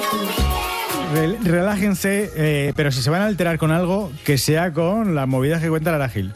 Relájense, pero si se van a alterar con algo, que sea con las movidas que cuenta Lara Gil.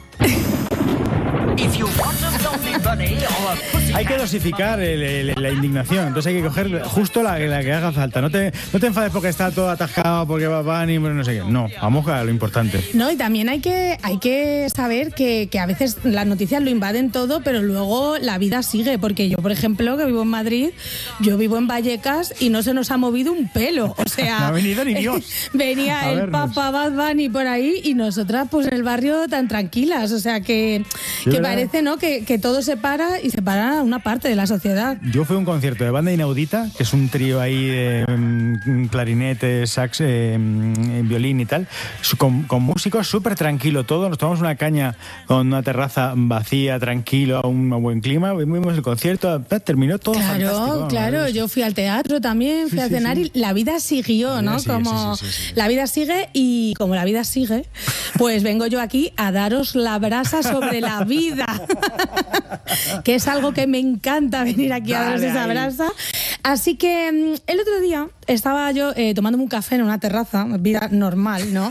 Hay que dosificar la indignación, entonces hay que coger justo la que haga falta. No te enfades porque está todo atascado, porque va ni no sé qué. No, vamos a lo importante. No, y también hay que saber que a veces las noticias lo invaden todo, pero luego la vida sigue. Porque yo, por ejemplo, que vivo en Madrid, yo vivo en Vallecas y no se nos ha movido un pelo. O sea, no ha venido ni Dios. Venía el Papa Bad Bunny por ahí y nosotras pues en el barrio tan tranquilas. O sea, que parece, ¿no?, que todo se para y se para una parte de la sociedad. Yo fui a un concierto de Banda Inaudita, que es un trío ahí de clarinete, sax, violín y tal, con músicos súper tranquilo todo. Nos tomamos una caña con una terraza vacía, tranquilo, a un buen clima. Vimos el concierto, terminó todo fantástico. Claro, yo fui al teatro también, fui a cenar y la vida siguió, ¿no? La vida sigue y como la vida sigue, pues vengo yo aquí a daros la brasa sobre la vida. Que es algo que me encanta venir aquí a daros esa brasa. Así que el otro día estaba yo tomándome un café en una terraza, vida normal, ¿no?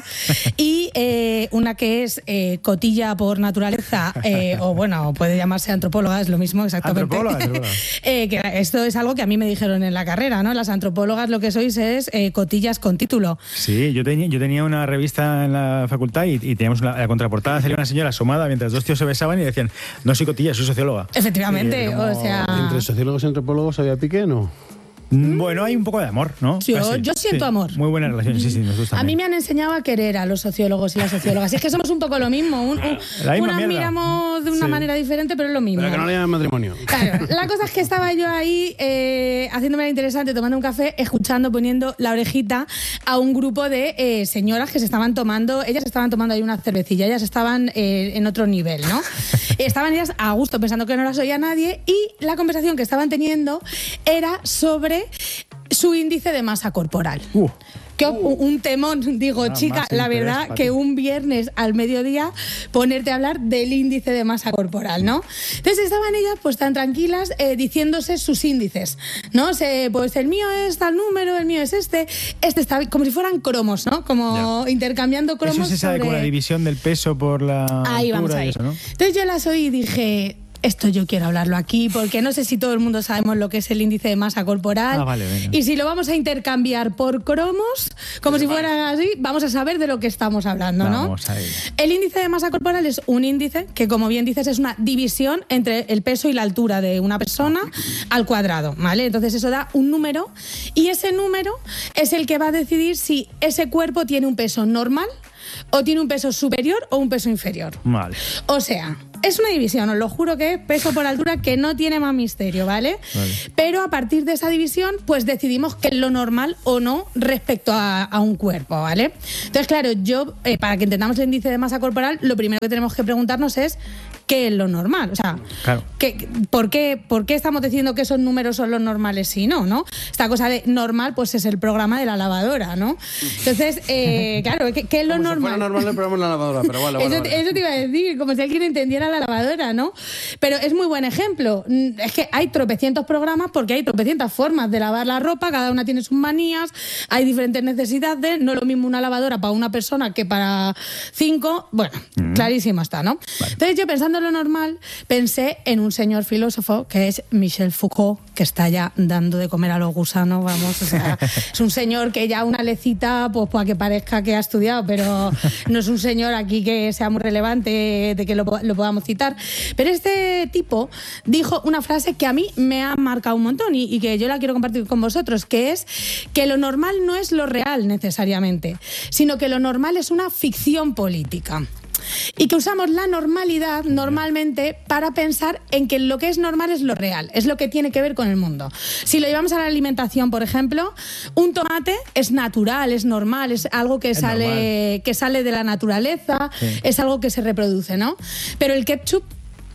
Y una que es cotilla por naturaleza, o bueno, puede llamarse antropóloga, es lo mismo exactamente. Antropóloga. Que esto es algo que a mí me dijeron en la carrera, ¿no? Las antropólogas lo que sois es cotillas con título. Sí, yo tenía una revista en la facultad y teníamos la contraportada, salía una señora asomada mientras dos tíos se besaban y decían, no soy cotilla, soy socióloga. Efectivamente, o sea... ¿Entre sociólogos y antropólogos había pique, no? Bueno, hay un poco de amor, ¿no? Yo siento amor. Muy buena relación, sí, nos gusta. A mí me han enseñado a querer a los sociólogos y las sociólogas. Y es que somos un poco lo mismo. Unas miramos de una manera diferente, pero es lo mismo. Pero que no le llaman matrimonio. Claro, la cosa es que estaba yo ahí haciéndome la interesante, tomando un café, escuchando, poniendo la orejita a un grupo de señoras que ellas estaban tomando ahí una cervecilla, ellas estaban en otro nivel, ¿no? Estaban ellas a gusto, pensando que no las oía nadie, y la conversación que estaban teniendo era sobre su índice de masa corporal. Que un temón, digo, chica, la verdad que un viernes al mediodía ponerte a hablar del índice de masa corporal, ¿no? Entonces estaban ellas pues tan tranquilas diciéndose sus índices, ¿no? Pues el mío es tal número, el mío es este está como si fueran cromos, ¿no? Como intercambiando cromos. Eso se sabe como la división del peso por la altura y eso, ¿no? Entonces yo las oí y dije... Esto yo quiero hablarlo aquí, porque no sé si todo el mundo sabemos lo que es el índice de masa corporal. Vale, y si lo vamos a intercambiar por cromos, como si fuera así, vamos a saber de lo que estamos hablando, ¿no? Vamos a ir. El índice de masa corporal es un índice que, como bien dices, es una división entre el peso y la altura de una persona al cuadrado, ¿vale? Entonces eso da un número, y ese número es el que va a decidir si ese cuerpo tiene un peso normal o tiene un peso superior o un peso inferior. Vale. O sea... Es una división, os lo juro, que es peso por altura, que no tiene más misterio, ¿vale? Pero a partir de esa división, pues decidimos qué es lo normal o no respecto a un cuerpo, ¿vale? Entonces, claro, para que entendamos el índice de masa corporal, lo primero que tenemos que preguntarnos es qué es lo normal. O sea, claro. ¿por qué estamos diciendo que esos números son los normales si no? Esta cosa de normal, pues es el programa de la lavadora, ¿no? Entonces, claro, ¿qué es lo normal? Si fuera normal el programa de la lavadora, pero vale. Eso te iba a decir, como si alguien entendiera la lavadora, ¿no? Pero es muy buen ejemplo. Es que hay tropecientos programas porque hay tropecientas formas de lavar la ropa, cada una tiene sus manías, hay diferentes necesidades, no es lo mismo una lavadora para una persona que para 5, bueno, clarísimo está, ¿no? Vale. Entonces yo, pensando en lo normal, pensé en un señor filósofo que es Michel Foucault, que está ya dando de comer a los gusanos, vamos, o sea, es un señor que ya una lecita, pues para que parezca que ha estudiado, pero no es un señor aquí que sea muy relevante, de que lo podamos citar. Pero este tipo dijo una frase que a mí me ha marcado un montón y que yo la quiero compartir con vosotros, que es que lo normal no es lo real necesariamente, sino que lo normal es una ficción política. Y que usamos la normalidad normalmente para pensar en que lo que es normal es lo real, es lo que tiene que ver con el mundo. Si lo llevamos a la alimentación, por ejemplo, un tomate es natural, es normal, es algo que sale de la naturaleza, es algo que se reproduce, ¿no? Pero el ketchup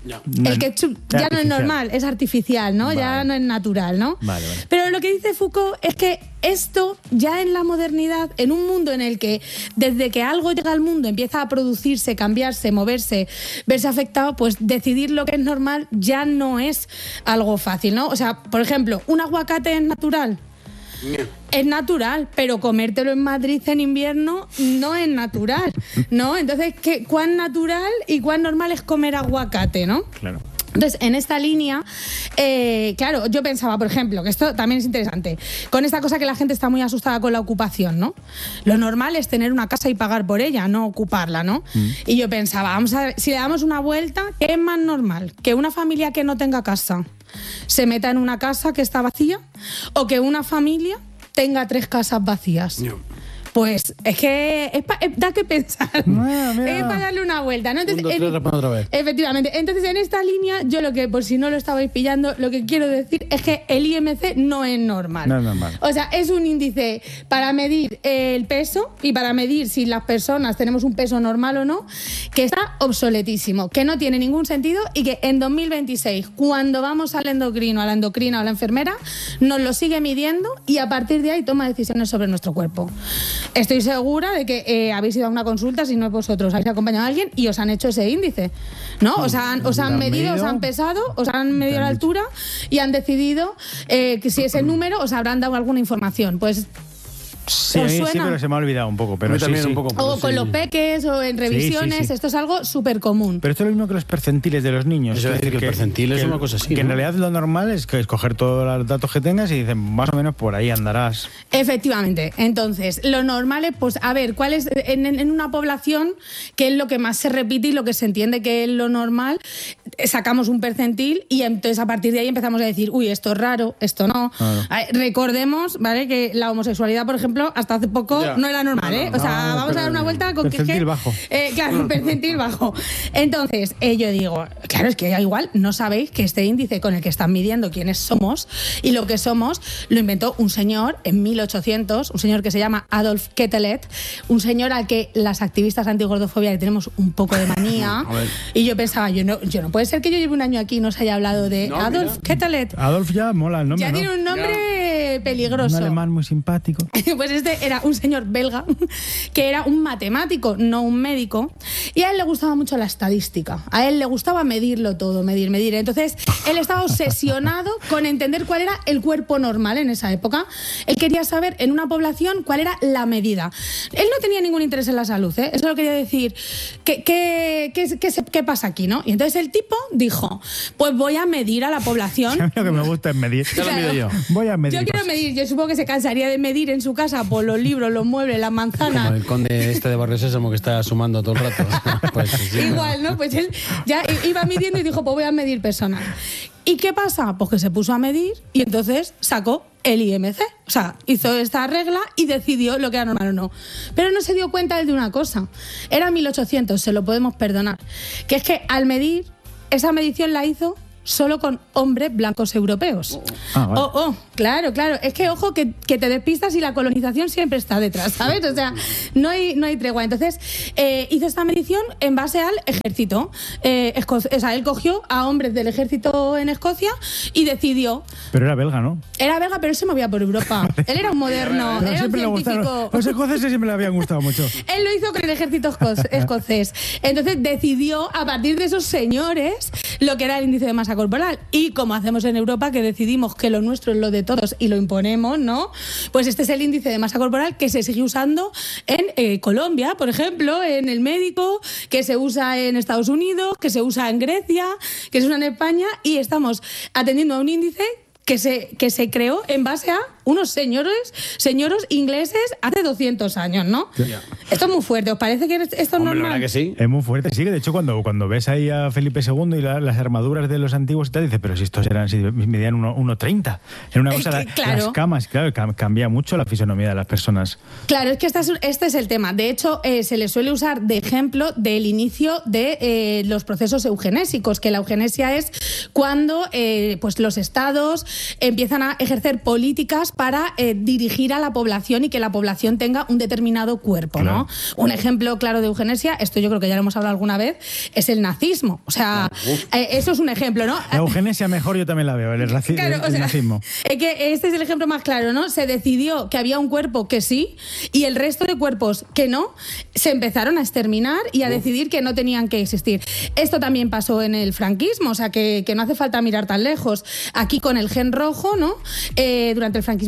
el ketchup ya no es normal, es artificial, ¿no? Vale. Ya no es natural, ¿no? Vale. Pero lo que dice Foucault es que esto ya en la modernidad, en un mundo en el que desde que algo llega al mundo empieza a producirse, cambiarse, moverse, verse afectado, pues decidir lo que es normal ya no es algo fácil, ¿no? O sea, por ejemplo, ¿un aguacate es natural? es natural, pero comértelo en Madrid en invierno no es natural, ¿no? Entonces, ¿cuán natural y cuán normal es comer aguacate, no? Claro. Entonces, en esta línea, claro, yo pensaba, por ejemplo, que esto también es interesante, con esta cosa que la gente está muy asustada con la ocupación, ¿no? Lo normal es tener una casa y pagar por ella, no ocuparla, ¿no? Y yo pensaba, vamos a ver, si le damos una vuelta, ¿qué es más normal? ¿Que una familia que no tenga casa se meta en una casa que está vacía? ¿O que una familia tenga 3 casas vacías? Pues es que da que pensar. Es para darle una vuelta, ¿no? Entonces, 1, 2, 3, responde otra vez. Efectivamente. Entonces, en esta línea, yo lo que, por si no lo estabais pillando, lo que quiero decir es que el IMC no es normal. No es normal. O sea, es un índice para medir el peso y para medir si las personas tenemos un peso normal o no, que está obsoletísimo, que no tiene ningún sentido y que en 2026, cuando vamos al endocrino, a la endocrina o a la enfermera, nos lo sigue midiendo y a partir de ahí toma decisiones sobre nuestro cuerpo. Estoy segura de que habéis ido a una consulta, si no es vosotros, habéis acompañado a alguien y os han hecho ese índice, ¿no? Os han medido, os han pesado, os han medido la altura y han decidido que si ese número os habrán dado alguna información. Pues sí, sí, pero se me ha olvidado un poco. Pero también sí. un poco. O con los peques o en revisiones, sí. Esto es algo súper común. Pero esto es lo mismo que los percentiles de los niños. Eso es decir, que el percentil es una cosa así, Que en ¿no? realidad lo normal es que escoger todos los datos que tengas y dicen, más o menos por ahí andarás. Efectivamente. Entonces, lo normal es, pues, a ver, ¿cuál es en una población qué es lo que más se repite y lo que se entiende que es lo normal? Sacamos un percentil y entonces a partir de ahí empezamos a decir, uy, esto es raro, esto no. Claro. Recordemos, ¿vale?, que la homosexualidad, por ejemplo, hasta hace poco no era normal, ¿eh? O sea, vamos a dar una vuelta con percentil bajo. Claro, un percentil bajo. Entonces, yo digo, claro, es que igual no sabéis que este índice con el que están midiendo quiénes somos y lo que somos, lo inventó un señor en 1800, un señor que se llama Adolf Quetelet, un señor al que las activistas antigordofobia le tenemos un poco de manía. Y yo pensaba, yo no puede ser que yo lleve un año aquí y no se haya hablado de Adolf Quetelet. Adolf ya mola el nombre, Ya ¿no? tiene un nombre peligroso. Un alemán muy simpático. Pues este era un señor belga que era un matemático, no un médico, y a él le gustaba mucho la estadística. A él le gustaba medirlo todo, medir. Entonces, él estaba obsesionado con entender cuál era el cuerpo normal en esa época. Él quería saber en una población cuál era la medida. Él no tenía ningún interés en la salud, ¿eh? Eso lo quería decir. ¿Qué pasa aquí, no? Y entonces el tipo dijo, pues voy a medir a la población. A mí lo que me gusta es medir. Ya lo mido yo. Voy a medir. Yo quiero medir. Yo supongo que se cansaría de medir en su casa por los libros, los muebles, las Como manzanas. el conde este de Barrio Sésamo que está sumando todo el rato. Pues, sí, Igual, ¿no? Pues él ya iba midiendo y dijo, pues voy a medir personas. ¿Y qué pasa? Pues que se puso a medir y entonces sacó el IMC. O sea, hizo esta regla y decidió lo que era normal o no. Pero no se dio cuenta él de una cosa. Era 1800, se lo podemos perdonar. Que es que al medir, esa medición la hizo solo con hombres blancos europeos. Vale. Claro. Es que, ojo, que te despistas y la colonización siempre está detrás, ¿sabes? O sea, no hay tregua. Entonces, hizo esta medición en base al ejército. O sea, él cogió a hombres del ejército en Escocia y decidió... Pero era belga, ¿no? Era belga, pero él se movía por Europa. Él era un moderno, era un Siempre le gustaron. científico. Los escoceses siempre le habían gustado mucho. Él lo hizo con el ejército escocés. Entonces decidió, a partir de esos señores, lo que era el índice de masa corporal. Y como hacemos en Europa, que decidimos que lo nuestro es lo de todos y lo imponemos, ¿no? Pues este es el índice de masa corporal que se sigue usando en Colombia, por ejemplo, en el médico, que se usa en Estados Unidos, que se usa en Grecia, que se usa en España, y estamos atendiendo a un índice que se creó en base a unos señoros ingleses hace 200 años, ¿no? Yeah. Esto es muy fuerte. ¿Os parece que esto es Hombre, normal? la verdad que sí. Es muy fuerte, sí, que de hecho cuando ves ahí a Felipe II y las armaduras de los antiguos y tal, dices, pero si estos medían 1,30. Era una cosa, claro. Las camas, claro, cambia mucho la fisonomía de las personas. Claro, es que este es el tema. De hecho, se le suele usar de ejemplo del inicio de los procesos eugenésicos, que la eugenesia es cuando pues los estados empiezan a ejercer políticas para dirigir a la población y que la población tenga un determinado cuerpo, Claro. ¿no? Un ejemplo claro de eugenesia, esto yo creo que ya lo hemos hablado alguna vez, es el nazismo. O sea, eso es un ejemplo, ¿no? La eugenesia mejor yo también la veo, el nazismo. Es que este es el ejemplo más claro, ¿no? Se decidió que había un cuerpo que sí y el resto de cuerpos que no se empezaron a exterminar y a decidir que no tenían que existir. Esto también pasó en el franquismo, o sea, que no hace falta mirar tan lejos. Aquí con el gen rojo, ¿no? Durante el franquismo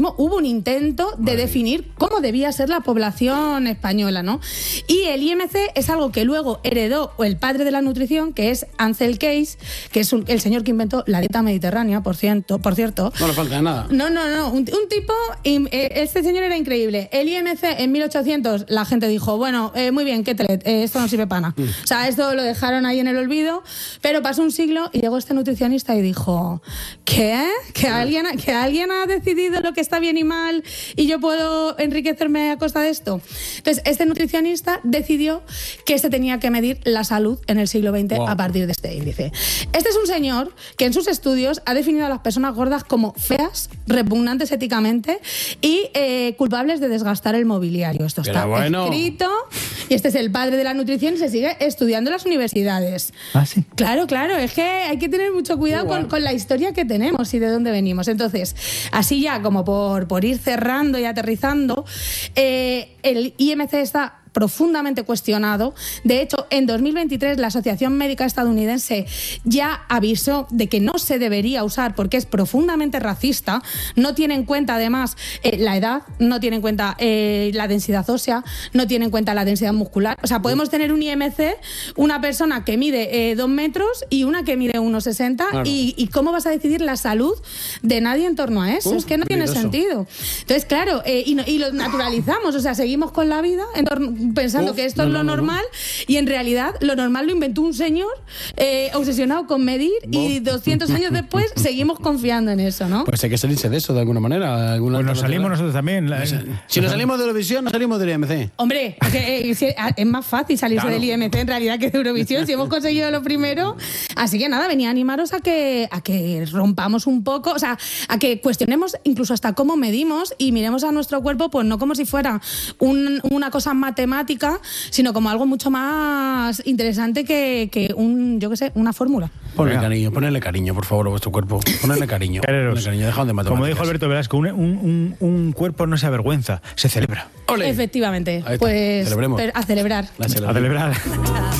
mismo hubo un intento de definir cómo debía ser la población española, ¿no? Y el IMC es algo que luego heredó el padre de la nutrición, que es Ansel Keys, que es el señor que inventó la dieta mediterránea, por cierto. No le falta nada. No. Un tipo, este señor era increíble. El IMC en 1800, la gente dijo, bueno, muy bien, ¿qué telet? Esto no sirve para nada. O sea, esto lo dejaron ahí en el olvido, pero pasó un siglo y llegó este nutricionista y dijo, ¿qué? ¿Que alguien ha decidido lo que está bien y mal y yo puedo enriquecerme a costa de esto? Entonces, este nutricionista decidió que se tenía que medir la salud en el siglo XX a partir de este índice. Este es un señor que en sus estudios ha definido a las personas gordas como feas, repugnantes éticamente y culpables de desgastar el mobiliario. Esto está escrito y este es el padre de la nutrición y se sigue estudiando en las universidades. Ah, sí. Claro, es que hay que tener mucho cuidado con la historia que tenemos y de dónde venimos. Entonces, así ya como por ir cerrando y aterrizando, el IMC está profundamente cuestionado. De hecho, en 2023 la Asociación Médica Estadounidense ya avisó de que no se debería usar porque es profundamente racista. No tiene en cuenta además la edad, no tiene en cuenta la densidad ósea, no tiene en cuenta la densidad muscular. O sea, podemos tener un IMC, una persona que mide 2 metros y una que mide 1,60 claro. ¿Y cómo vas a decidir la salud de nadie en torno a eso? Es que no tiene sentido. Entonces, claro, y lo naturalizamos, o sea, seguimos con la vida pensando que esto es lo normal y en realidad lo normal lo inventó un señor obsesionado con medir y 200 años después seguimos confiando en eso, ¿no? Pues hay que salirse de eso de alguna manera. Pues nos salimos nosotros también. Si nos salimos de Eurovisión, nos salimos del IMC. Hombre, es más fácil salirse del IMC en realidad que de Eurovisión, si hemos conseguido lo primero. Así que nada, venía a animaros a que rompamos un poco, o sea, a que cuestionemos incluso hasta cómo medimos y miremos a nuestro cuerpo, pues no como si fuera una cosa matemática, sino como algo mucho más interesante que una fórmula. Ponedle cariño, por favor, a vuestro cuerpo. Ponedle cariño. Dejad de matemáticas. Como dijo Alberto Velasco, un cuerpo no se avergüenza, se celebra. ¡Ole! Efectivamente. Pues celebremos. A celebrar. A celebrar.